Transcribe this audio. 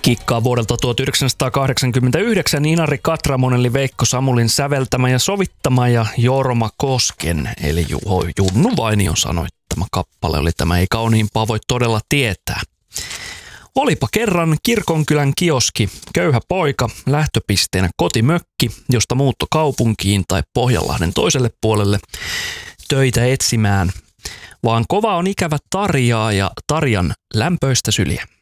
Kikkaa vuodelta 1989 Inari Katramon eli Veikko Samulin säveltämä ja sovittama ja Jorma Kosken eli Junnu Vainion sanoittama kappale oli tämä. Ei kauniimpaa voi todella tietää. Olipa kerran kirkonkylän kioski, köyhä poika, lähtöpisteenä kotimökki, josta muutto kaupunkiin tai Pohjanlahden toiselle puolelle töitä etsimään. Vaan kova on ikävä Tarjaa ja Tarjan lämpöistä syliä.